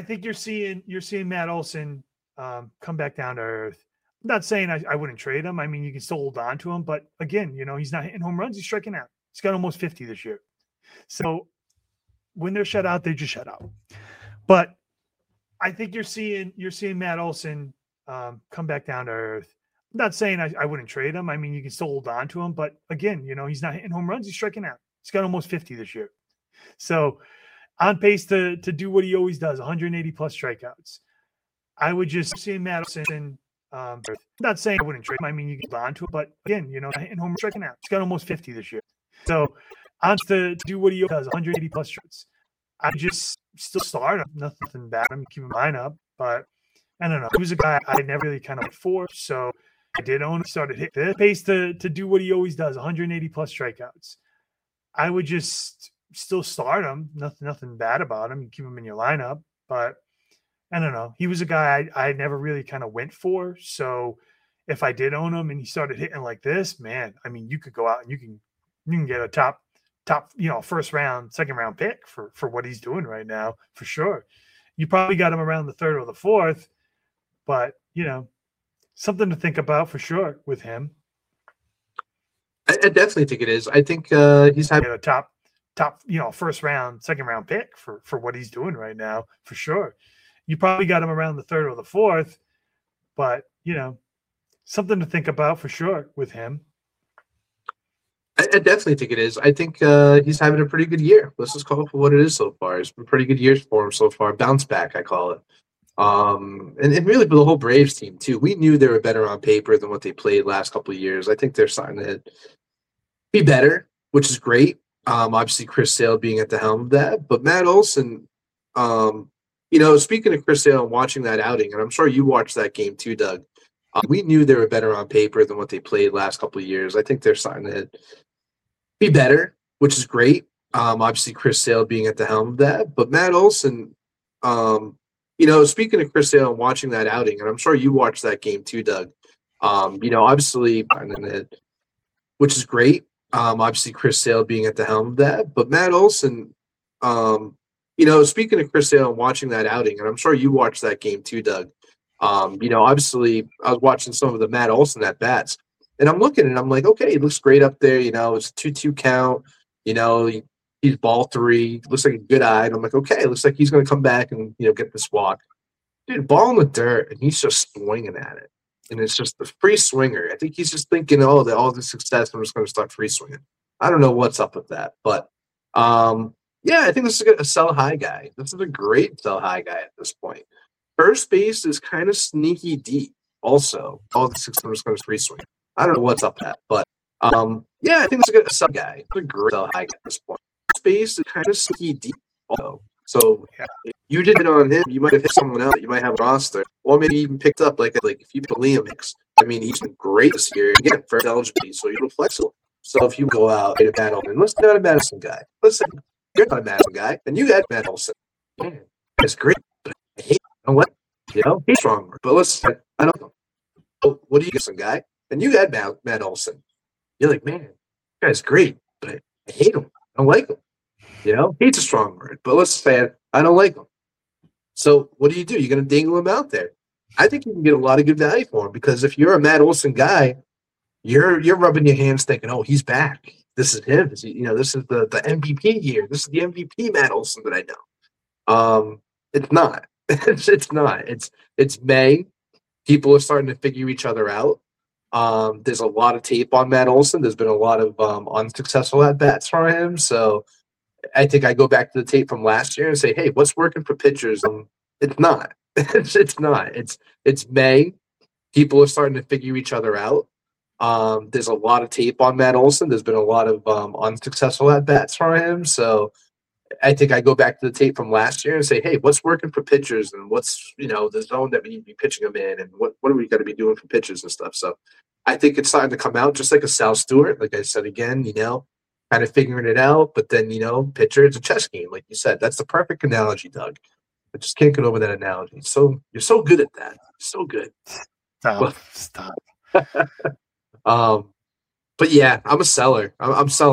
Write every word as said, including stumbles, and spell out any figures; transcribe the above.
think you're seeing you're seeing Matt Olson um, come back down to earth. I'm not saying I, I wouldn't trade him. I mean, you can still hold on to him, but again, you know, he's not hitting home runs. He's striking out. He's got almost fifty this year. So when they're shut out, they just shut out. But I think you're seeing you're seeing Matt Olson um, come back down to earth. I'm not saying I, I wouldn't trade him. I mean, you can still hold on to him, but again, you know, he's not hitting home runs. He's striking out. He's got almost fifty this year. So on pace to to do what he always does, one hundred eighty plus strikeouts. I would just see Matt Olson. Um, I'm not saying I wouldn't trade him. I mean, you can hold on to it, but again, you know, hitting home striking out. He's got almost fifty this year. So on to, to do what he does, one hundred eighty plus strikeouts. I just still start him. Nothing bad. I'm keeping mine up, but I don't know. He was a guy I never really kind of went for, so I did own. He started hit the pace to to do what he always does, one hundred eighty plus strikeouts. I would just still start him. Nothing, nothing bad about him. You keep him in your lineup, but I don't know. He was a guy I, I never really kind of went for. So if I did own him and he started hitting like this, man, I mean, you could go out and you can you can get a top top, you know, first round, second round pick for for what he's doing right now, for sure. You probably got him around the third or the fourth, but you know, something to think about for sure with him. I, I definitely think it is. I think uh, he's having a top top, you know, first round, second round pick for for what he's doing right now, for sure. You probably got him around the third or the fourth, but you know, something to think about for sure with him. I, I definitely think it is. I think uh, he's having a pretty good year. Let's just call it for what it is so far. It's been pretty good years for him so far. Bounce back, I call it. Um, and, and really for the whole Braves team too. We knew they were better on paper than what they played last couple of years. I think they're starting to be better, which is great. Um, obviously Chris Sale being at the helm of that, but Matt Olson, um, you know, speaking of Chris Sale and watching that outing, and I'm sure you watched that game too, Doug. Uh, we knew they were better on paper than what they played last couple of years. I think they're starting to be better, which is great. Um, obviously Chris Sale being at the helm of that, but Matt Olson, um, you know, speaking of Chris Sale and watching that outing, and I'm sure you watched that game too, Doug. Um, you know, obviously, which is great. Um, obviously Chris Sale being at the helm of that, but Matt Olson, um, you know, speaking of Chris Sale and watching that outing, and I'm sure you watched that game too, Doug. Um, you know, obviously I was watching some of the Matt Olson at bats, and I'm looking and I'm like, okay, he looks great up there. You know, it's a two two count. You know, he, he's ball three. Looks like a good eye. And I'm like, okay, it looks like he's going to come back and, you know, get this walk. Dude, ball in the dirt, and he's just swinging at it. And it's just the free swinger. I think he's just thinking, oh, the, all the success, I'm just going to start free swinging. I don't know what's up with that. But, um, yeah, I think this is a sell high guy. This is a great sell high guy at this point. First base is kind of sneaky deep also. All the success, I'm just going to free swing. I don't know what's up with that. But, um, yeah, I think this is a sell guy. It's a great sell high guy at this point. First base is kind of sneaky deep also. So yeah, if you did it on him, you might have hit someone else. You might have a roster, or maybe even picked up like like if you pick Liam Hicks. I mean, he's been great this year again for eligibility, so you're flexible. So if you go out and Matt Olson, let's not a Madison guy. Listen, you're not a Madison guy, and you got Matt Olson. Man, that's great, but I hate. You know what? You know he's strong, but listen, I don't know. So what do you get, some guy? And you got Matt, Matt Olson. You're like, man, this guy's great, but I hate him. I don't like him. You know, hate's a strong word, but let's say it, I don't like him. So what do you do? You're going to dangle him out there. I think you can get a lot of good value for him because if you're a Matt Olson guy, you're you're rubbing your hands thinking, oh, he's back. This is him. This is, you know, this is the, the M V P year. This is the M V P Matt Olson that I know. Um, it's not. it's, it's not. It's it's May. People are starting to figure each other out. Um, there's a lot of tape on Matt Olson. There's been a lot of um, unsuccessful at-bats for him. So I think I go back to the tape from last year and say, hey, what's working for pitchers? Um, it's not. it's, it's not. It's it's May. People are starting to figure each other out. Um, there's a lot of tape on Matt Olson. There's been a lot of um, unsuccessful at-bats for him. So I think I go back to the tape from last year and say, hey, what's working for pitchers and what's, you know, the zone that we need to be pitching them in and what, what are we got to be doing for pitchers and stuff. So I think it's starting to come out just like a Sal Stewart. Like I said, again, you know, kind of figuring it out, but then, you know, pitcher, it's a chess game, like you said. That's the perfect analogy, Doug. I just can't get over that analogy. So you're so good at that. So good. Stop. But, Stop. um, but yeah, I'm a seller. I'm, I'm selling.